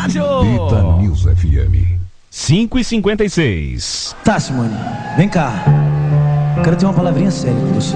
rádio. Bita News FM. 5h56. Tá, Simone, vem cá. Quero ter uma palavrinha séria com você.